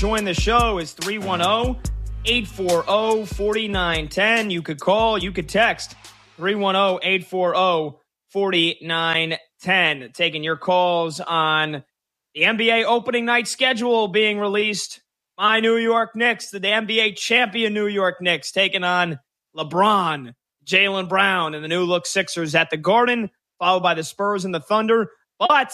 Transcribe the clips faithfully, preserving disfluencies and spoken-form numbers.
join the show is three one zero, eight four zero, four nine one zero. You could call, you could text three one zero, eight four zero, four nine one zero. Taking your calls on the N B A opening night schedule being released. My New York Knicks, the N B A champion New York Knicks, taking on LeBron, Jaylen Brown, and the new look Sixers at the Garden, followed by the Spurs and the Thunder. But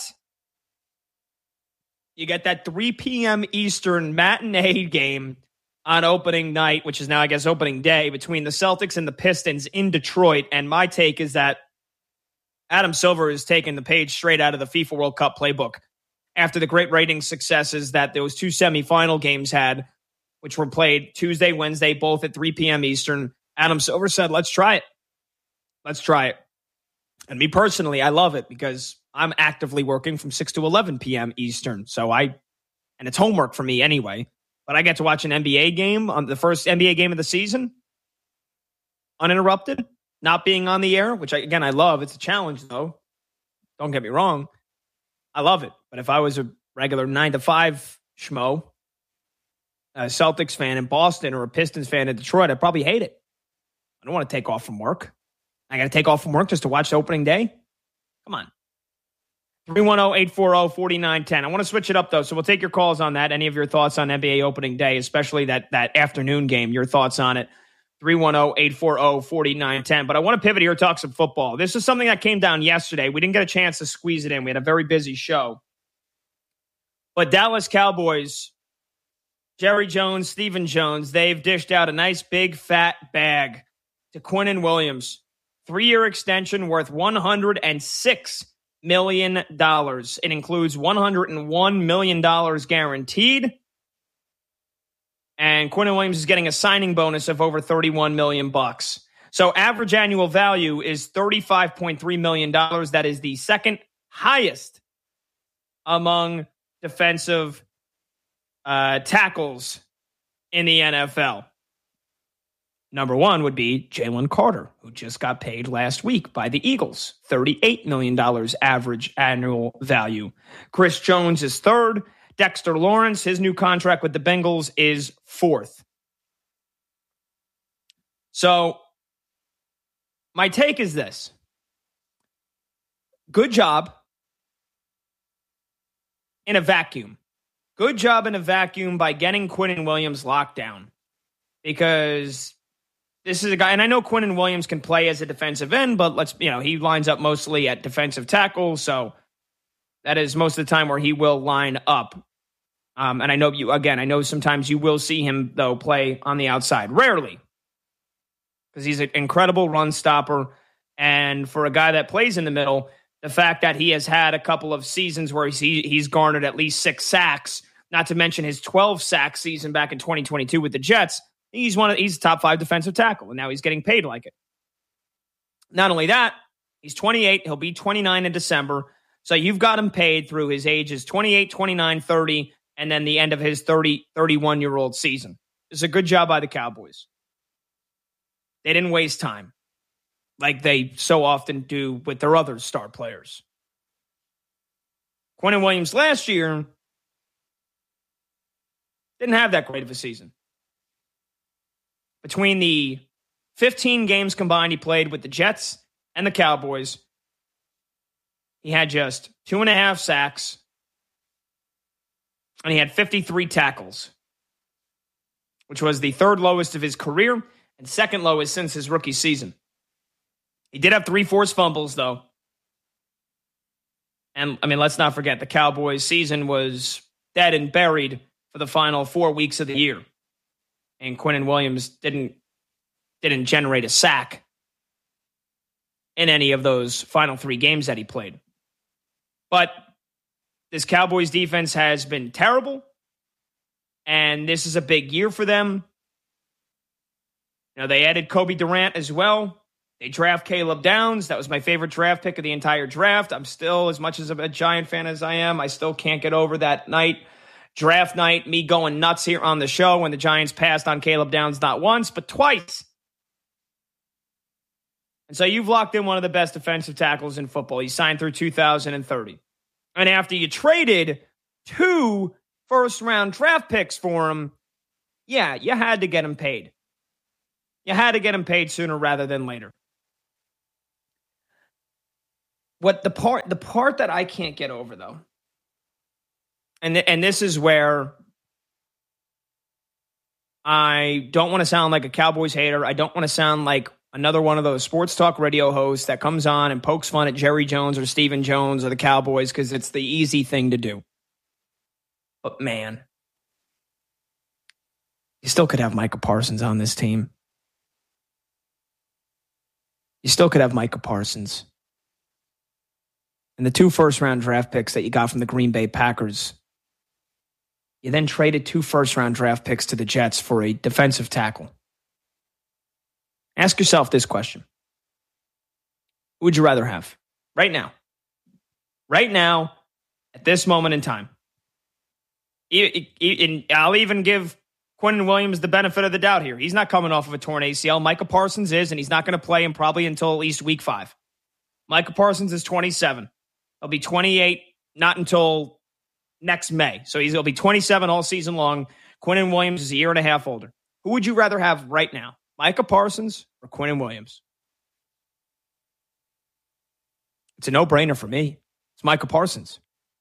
you get that three p.m. Eastern matinee game on opening night, which is now, I guess, opening day, between the Celtics and the Pistons in Detroit. And my take is that Adam Silver is taking the page straight out of the FIFA World Cup playbook after the great rating successes that those two semifinal games had, which were played Tuesday, Wednesday, both at three p.m. Eastern. Adam Silver said, let's try it. Let's try it. And me personally, I love it because I'm actively working from six to eleven p.m. Eastern. So I, and it's homework for me anyway, but I get to watch an N B A game on the first N B A game of the season, uninterrupted, not being on the air, which I, again, I love. It's a challenge though. Don't get me wrong. I love it. But if I was a regular nine to five schmo, a Celtics fan in Boston or a Pistons fan in Detroit, I'd probably hate it. I don't want to take off from work. I got to take off from work just to watch the opening day. Come on. three one zero, eight four zero, four nine one zero. I want to switch it up, though, so we'll take your calls on that. Any of your thoughts on N B A opening day, especially that, that afternoon game, your thoughts on it. three one zero, eight four zero, four nine one zero. But I want to pivot here, talk some football. This is something that came down yesterday. We didn't get a chance to squeeze it in. We had a very busy show. But Dallas Cowboys, Jerry Jones, Stephen Jones, they've dished out a nice big fat bag to Quinnen Williams. Three-year extension worth one hundred six million dollars. It includes one hundred one million dollars guaranteed. And Quinnen Williams is getting a signing bonus of over thirty-one million bucks. So average annual value is thirty-five point three million dollars. That is the second highest among defensive uh, tackles in the N F L. Number one would be Jalen Carter, who just got paid last week by the Eagles. thirty-eight million dollars average annual value. Chris Jones is third. Dexter Lawrence, his new contract with the Bengals, is fourth. So my take is this. Good job in a vacuum. Good job in a vacuum by getting Quinnen Williams locked down. Because this is a guy, and I know Quinnen Williams can play as a defensive end, but let's, you know, he lines up mostly at defensive tackle, so that is most of the time where he will line up. Um, and I know you, again, I know sometimes you will see him, though, play on the outside. Rarely. Because he's an incredible run stopper. And for a guy that plays in the middle, the fact that he has had a couple of seasons where he's, he's garnered at least six sacks, not to mention his twelve sack season back in twenty twenty-two with the Jets, he's one of he's a top five defensive tackle, and now he's getting paid like it. Not only that, he's twenty-eight. He'll be twenty-nine in December. So you've got him paid through his ages twenty-eight, twenty-nine, thirty, and then the end of his thirty, thirty-one-year-old season. It's a good job by the Cowboys. They didn't waste time like they so often do with their other star players. Quinnen Williams last year didn't have that great of a season. Between the fifteen games combined he played with the Jets and the Cowboys, he had just two and a half sacks, and he had fifty-three tackles, which was the third lowest of his career and second lowest since his rookie season. He did have three forced fumbles, though. And, I mean, let's not forget, the Cowboys' season was dead and buried for the final four weeks of the year. And Quinnen Williams didn't didn't generate a sack in any of those final three games that he played. But this Cowboys defense has been terrible, and this is a big year for them. You know, they added Kobe Durant as well. They draft Caleb Downs. That was my favorite draft pick of the entire draft. I'm still, as much as a Giant fan as I am, I still can't get over that night. Draft night, me going nuts here on the show when the Giants passed on Caleb Downs not once, but twice. And so you've locked in one of the best defensive tackles in football. He signed through two thousand thirty. And after you traded two first round draft picks for him, yeah, you had to get him paid. You had to get him paid sooner rather than later. What the part the part that I can't get over though, and th- and this is where I don't want to sound like a Cowboys hater. I don't want to sound like another one of those sports talk radio hosts that comes on and pokes fun at Jerry Jones or Stephen Jones or the Cowboys because it's the easy thing to do. But man, you still could have Micah Parsons on this team. You still could have Micah Parsons. And the two first-round draft picks that you got from the Green Bay Packers, you then traded two first-round draft picks to the Jets for a defensive tackle. Ask yourself this question. Who would you rather have? Right now. Right now, at this moment in time. I'll even give Quinnen Williams the benefit of the doubt here. He's not coming off of a torn A C L. Micah Parsons is, and he's not going to play him probably until at least week five. Micah Parsons is twenty-seven. He'll be twenty-eight, not until next May. So he's, he'll be twenty-seven all season long. Quinnen Williams is a year and a half older. Who would you rather have right now? Micah Parsons or Quinnen Williams? It's a no-brainer for me. It's Micah Parsons.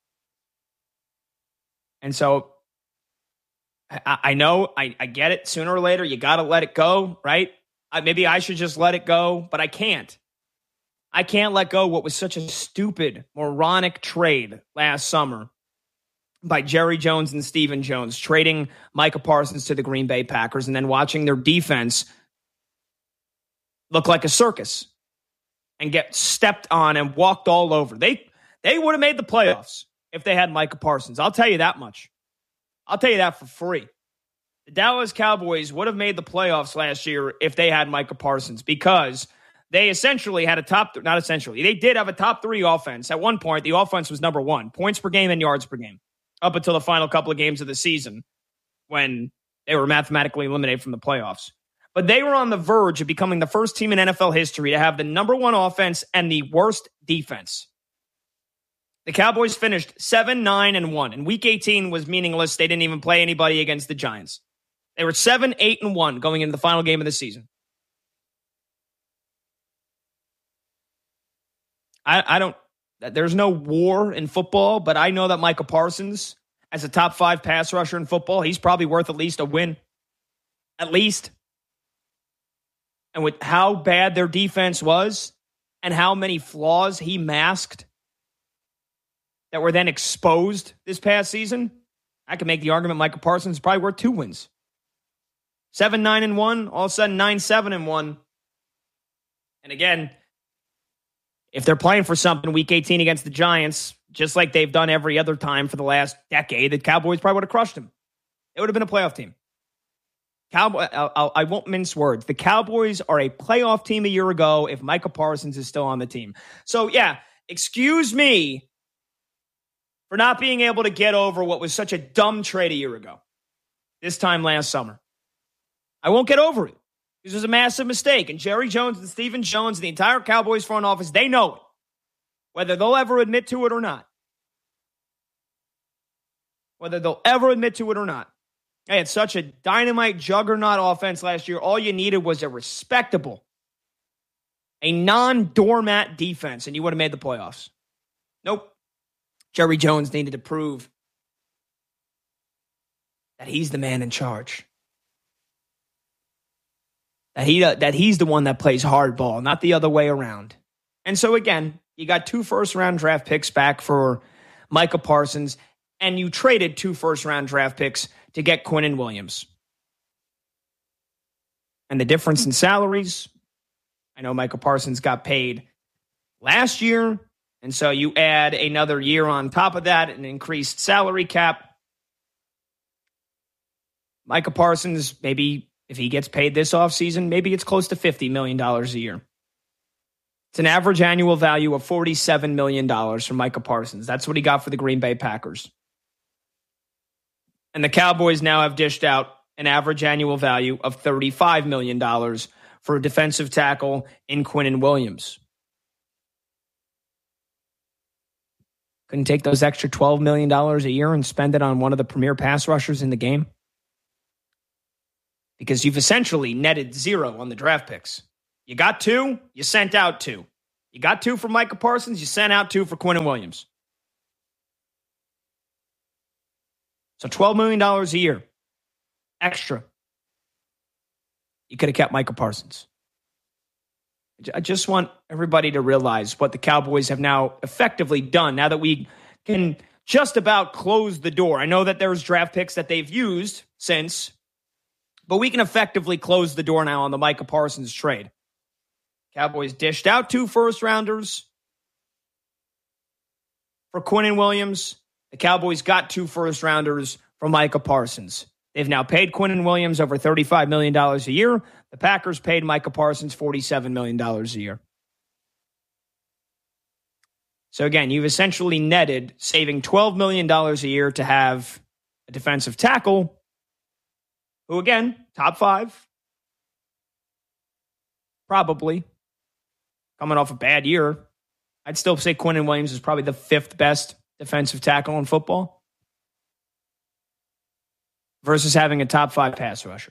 And so I, I know, I, I get it. Sooner or later, you got to let it go, right? I, maybe I should just let it go, but I can't. I can't let go what was such a stupid, moronic trade last summer by Jerry Jones and Stephen Jones, trading Micah Parsons to the Green Bay Packers and then watching their defense look like a circus and get stepped on and walked all over. They they would have made the playoffs if they had Micah Parsons. I'll tell you that much. I'll tell you that for free. The Dallas Cowboys would have made the playoffs last year if they had Micah Parsons because they essentially had a top, th- not essentially, they did have a top three offense. At one point, the offense was number one, points per game and yards per game, up until the final couple of games of the season when they were mathematically eliminated from the playoffs. But they were on the verge of becoming the first team in N F L history to have the number one offense and the worst defense. The Cowboys finished seven, nine, and one, and week eighteen was meaningless. They didn't even play anybody against the Giants. They were seven, eight, and one going into the final game of the season. I, I don't, there's no war in football, but I know that Micah Parsons, as a top five pass rusher in football, he's probably worth at least a win. At least. And with how bad their defense was and how many flaws he masked that were then exposed this past season, I could make the argument Micah Parsons is probably worth two wins. Seven, nine, and one, all of a sudden nine, seven, and one. And again, if they're playing for something week eighteen against the Giants, just like they've done every other time for the last decade, the Cowboys probably would have crushed them. It would have been a playoff team. Cowboy, I'll, I'll, I won't mince words. The Cowboys are a playoff team a year ago if Micah Parsons is still on the team. So, yeah, excuse me for not being able to get over what was such a dumb trade a year ago, this time last summer. I won't get over it. This was a massive mistake. And Jerry Jones and Stephen Jones and the entire Cowboys front office, they know it, whether they'll ever admit to it or not. Whether they'll ever admit to it or not. They had such a dynamite juggernaut offense last year. All you needed was a respectable, a non-doormat defense, and you would have made the playoffs. Nope. Jerry Jones needed to prove that he's the man in charge. That he that he's the one that plays hardball, not the other way around. And so again, you got two first-round draft picks back for Micah Parsons, and you traded two first-round draft picks to get Quinnen Williams. And the difference in salaries, I know Micah Parsons got paid last year, and so you add another year on top of that, an increased salary cap. Micah Parsons, maybe if he gets paid this offseason, maybe it's close to fifty million dollars a year. It's an average annual value of forty-seven million dollars for Micah Parsons. That's what he got for the Green Bay Packers. And the Cowboys now have dished out an average annual value of thirty-five million dollars for a defensive tackle in Quinnen Williams. Couldn't take those extra twelve million dollars a year and spend it on one of the premier pass rushers in the game? Because you've essentially netted zero on the draft picks. You got two, you sent out two. You got two for Micah Parsons, you sent out two for Quinnen Williams. So twelve million dollars a year extra. You could have kept Micah Parsons. I just want everybody to realize what the Cowboys have now effectively done now that we can just about close the door. I know that there's draft picks that they've used since, but we can effectively close the door now on the Micah Parsons trade. Cowboys dished out two first-rounders for Quinnen Williams. The Cowboys got two first-rounders for Micah Parsons. They've now paid Quinnen Williams over thirty-five million dollars a year. The Packers paid Micah Parsons forty-seven million dollars a year. So again, you've essentially netted saving twelve million dollars a year to have a defensive tackle who, again, top five. Probably. Coming off a bad year. I'd still say Quinnen Williams is probably the fifth best defensive tackle in football. Versus having a top five pass rusher.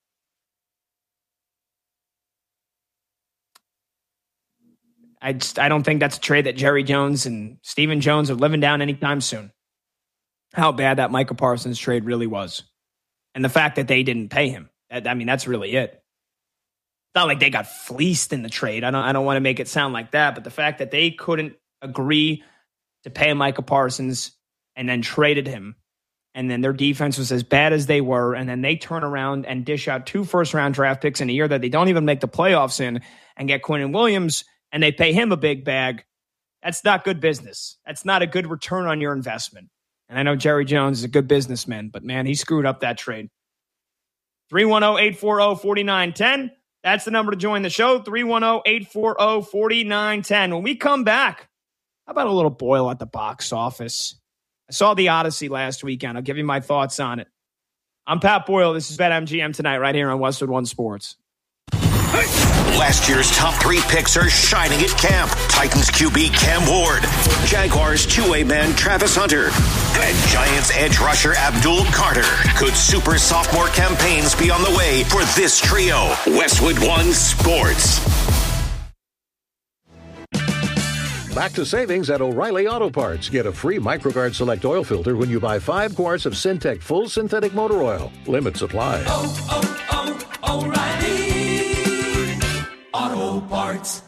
I just, I don't think that's a trade that Jerry Jones and Stephen Jones are living down anytime soon. How bad that Micah Parsons trade really was. And the fact that they didn't pay him. I mean, that's really it. It's not like they got fleeced in the trade. I don't, I don't want to make it sound like that, but the fact that they couldn't agree to pay Micah Parsons and then traded him, and then their defense was as bad as they were, and then they turn around and dish out two first-round draft picks in a year that they don't even make the playoffs in and get Quinnen Williams, and they pay him a big bag. That's not good business. That's not a good return on your investment. And I know Jerry Jones is a good businessman, but, man, he screwed up that trade. three one zero, eight four zero, four nine one zero. That's the number to join the show, three one zero, eight four zero, four nine one zero. When we come back, how about a little Boyle at the box office? I saw The Odyssey last weekend. I'll give you my thoughts on it. I'm Pat Boyle. This is BetMGM tonight right here on Westwood One Sports. Last year's top three picks are shining at camp. Titans Q B Cam Ward, Jaguars two-way man Travis Hunter, and Giants edge rusher Abdul Carter. Could super sophomore campaigns be on the way for this trio? Westwood One Sports. Back to savings at O'Reilly Auto Parts. Get a free MicroGuard Select oil filter when you buy five quarts of Syntec Full Synthetic Motor Oil. Limit supply. Oh, oh, oh, O'Reilly Auto Parts.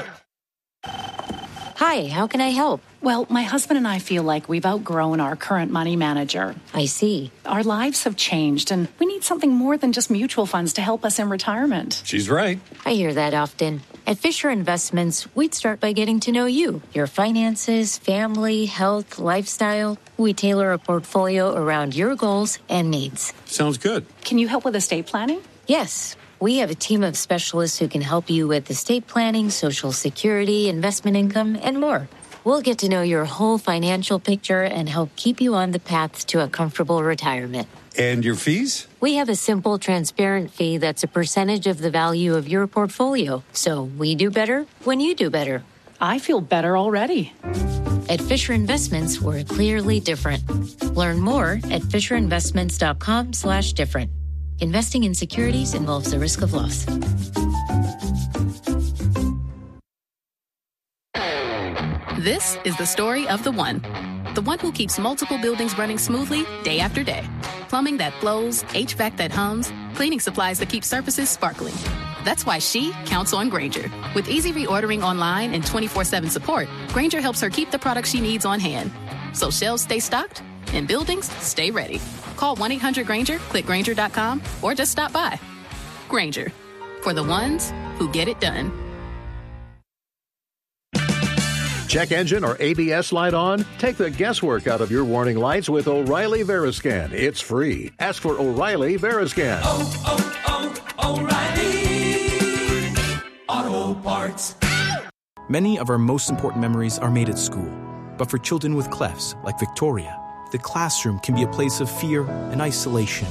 Hi, how can I help? Well, my husband and I feel like we've outgrown our current money manager. I see. Our lives have changed, and we need something more than just mutual funds to help us in retirement. She's right. I hear that often. At Fisher Investments, we'd start by getting to know you, your finances, family, health, lifestyle. We tailor a portfolio around your goals and needs. Sounds good. Can you help with estate planning? Yes. We have a team of specialists who can help you with estate planning, Social Security, investment income, and more. We'll get to know your whole financial picture and help keep you on the path to a comfortable retirement. And your fees? We have a simple, transparent fee that's a percentage of the value of your portfolio. So we do better when you do better. I feel better already. At Fisher Investments, we're clearly different. Learn more at FisherInvestments.com slash different. Investing in securities involves the risk of loss. This is the story of the one. The one who keeps multiple buildings running smoothly day after day. Plumbing that flows, H V A C that hums, cleaning supplies that keep surfaces sparkling. That's why she counts on Grainger. With easy reordering online and twenty-four seven support, Grainger helps her keep the products she needs on hand. So shelves stay stocked and buildings stay ready. Call one eight hundred Grainger, click Grainger dot com, or just stop by. Grainger, for the ones who get it done. Check engine or A B S light on? Take the guesswork out of your warning lights with O'Reilly Veriscan. It's free. Ask for O'Reilly Veriscan. Oh, oh, oh, O'Reilly Auto Parts. Many of our most important memories are made at school. But for children with clefts, like Victoria, the classroom can be a place of fear and isolation.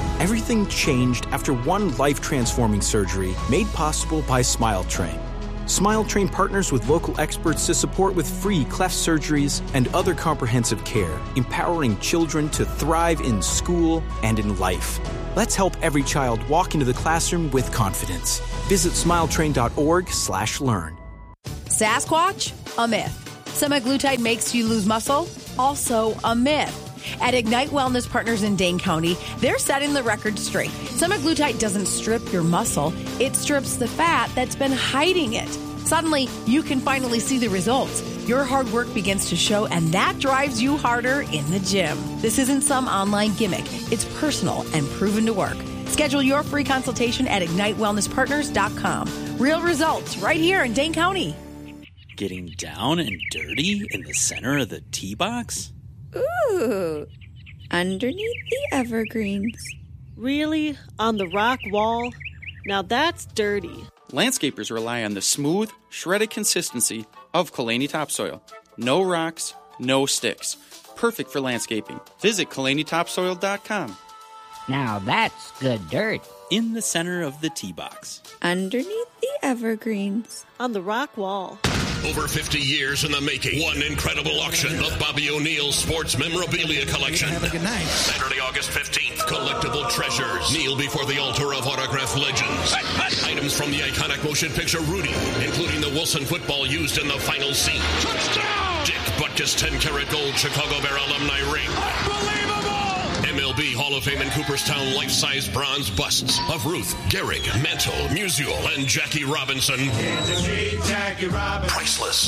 Everything changed after one life-transforming surgery made possible by Smile Train. Smile Train partners with local experts to support with free cleft surgeries and other comprehensive care, empowering children to thrive in school and in life. Let's help every child walk into the classroom with confidence. Visit smiletrain.org slash learn. Sasquatch? A myth. Semaglutide makes you lose muscle? Also a myth. At Ignite Wellness Partners in Dane County, they're setting the record straight. Semaglutide doesn't strip your muscle, it strips the fat that's been hiding it. Suddenly, you can finally see the results. Your hard work begins to show, and that drives you harder in the gym. This isn't some online gimmick. It's personal and proven to work. Schedule your free consultation at ignite wellness partners dot com. Real results right here in Dane County. Getting down and dirty in the center of the tee box? Ooh, underneath the evergreens. Really? On the rock wall? Now that's dirty. Landscapers rely on the smooth, shredded consistency of Kalani Topsoil. No rocks, no sticks. Perfect for landscaping. Visit kalani topsoil dot com. Now that's good dirt. In the center of the tee box. Underneath the evergreens. On the rock wall. Over fifty years in the making. One incredible auction. The Bobby O'Neill Sports Memorabilia Collection. Have a good night. Saturday, August fifteenth. Collectible treasures. Kneel before the altar of autograph legends. Items from the iconic motion picture Rudy, including the Wilson football used in the final scene. Touchdown! Dick Butkus ten karat gold Chicago Bear alumni ring. Unbelievable! M L B Hall of Fame and Cooperstown life-size bronze busts of Ruth, Gehrig, Mantle, Musial, and Jackie Robinson. Jackie Robinson. Priceless.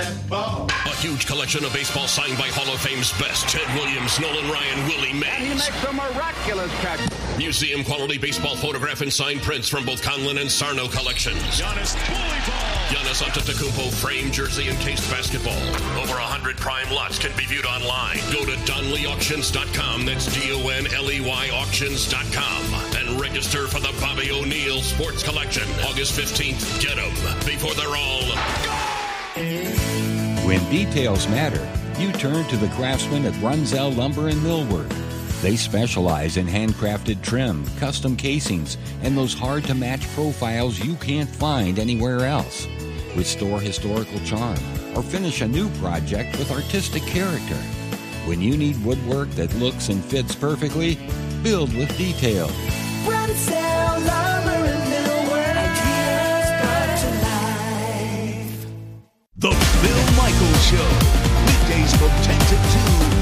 A huge collection of baseball signed by Hall of Fame's best. Ted Williams, Nolan Ryan, Willie Mays. And he makes a miraculous catch. Museum quality baseball photograph and signed prints from both Conlon and Sarno collections. Giannis Giannis Antetokounmpo framed jersey and cased basketball. Over one hundred prime lots can be viewed online. Go to donley auctions dot com. That's D O N L E Y auctions dot com. And register for the Bobby O'Neill Sports Collection. August fifteenth. Get them before they're all gone. When details matter, you turn to the craftsmen at Brunzell Lumber and Millwork. They specialize in handcrafted trim, custom casings, and those hard-to-match profiles you can't find anywhere else. Restore historical charm or finish a new project with artistic character. When you need woodwork that looks and fits perfectly, build with detail. Brunzell Lumber and Millwork. Ideas brought to life. The Bill Michaels Show. Weekdays from ten to two